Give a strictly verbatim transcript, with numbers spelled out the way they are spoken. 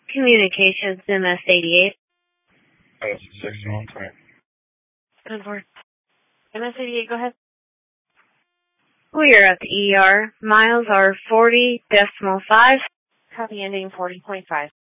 Communications, M S eighty-eight. Oh, it's sixty-one, sorry. ten four. M S eighty-eight, go ahead. We are at the E R. Miles are forty decimal five. Copy ending forty point five.